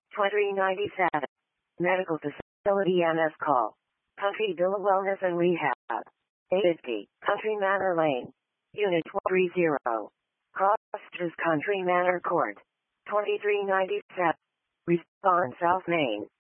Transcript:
2397. Medical Facility MS Call. Country Bill of Wellness and Rehab. 850. Country Manor Lane. Unit 30. Costers Country Manor Court. 2397. Respond South Main.